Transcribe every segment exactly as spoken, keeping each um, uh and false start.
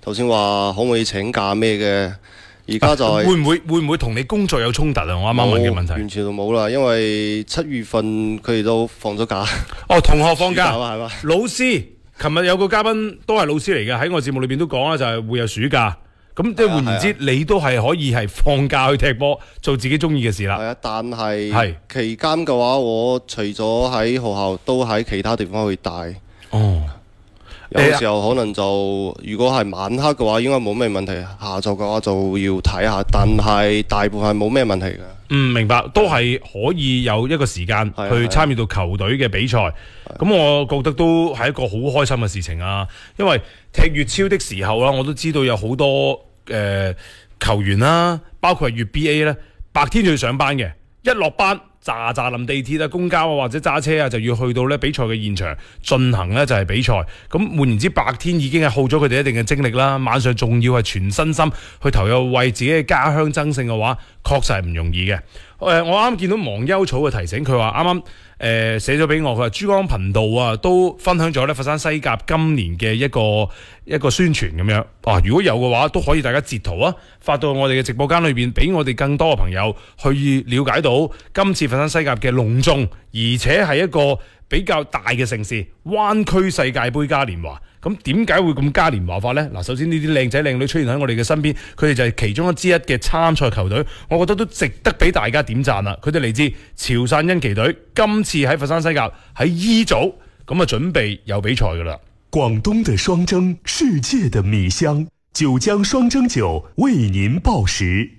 頭先話可唔可以請假咩嘅？而家就係、 會唔會會唔會同你工作有衝突啊？我啱啱問嘅問題， 完全都冇啦，因為七月份佢哋都放咗假。 哦，同學放假暑假係嘛？ 老師，琴日有個嘉賓都係老師嚟嘅，喺我節目裏邊都講啦，就係會有暑假。咁即係換言之，你都係可以係放假去踢波，做自己中意嘅事啦。 係啊，但係係期間嘅話，我除咗喺學校，都喺其他地方去帶。 哦。 有時候可能就如果係晚黑嘅話，應該冇咩問題。下晝嘅話就要睇下，但係大部分冇咩問題嘅。 嗯，明白，都係可以有一個時間去參與到球隊嘅比賽。咁我覺得都係一個好開心嘅事情啊！因為踢粵超的時候啦，我都知道有好多誒、呃、球員啦，包括係粵 B A 咧，白天就要上班嘅，一落班。喳喳臨地鐵啊、公交啊或者揸車啊，就要去到咧比賽嘅現場進行咧就係比賽。咁換言之，白天已經係耗咗佢哋一定嘅精力啦，晚上仲要係全身心去投入為自己嘅家鄉爭勝嘅話，確實係唔容易嘅。誒、呃，我啱啱見到忘憂草嘅提醒，佢話啱啱誒寫咗俾我，佢話珠江頻道啊都分享咗咧佛山西甲今年嘅一個一個宣傳咁樣。啊，如果有嘅話，都可以大家截圖啊，發到我哋嘅直播間裏邊，俾我哋更多嘅朋友去了解到今次佛山西甲嘅隆重，而且係一個比較大嘅盛事——灣區世界盃嘉年華。咁點解會咁嘉年華法呢？嗱，首先呢啲靚仔靚女出現喺我哋嘅身邊，佢哋就係其中一之一嘅參賽球隊，我覺得都值得俾大家點讚啦。佢哋嚟自潮汕恩奇隊，今次喺佛山西甲喺 E 組，咁啊準備有比賽噶啦。 廣東的雙蒸，世界的米香，九江雙蒸酒為您報時。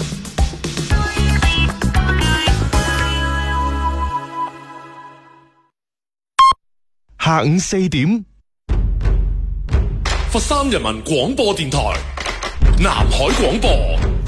下午四點， 佛山人民廣播電台南海廣播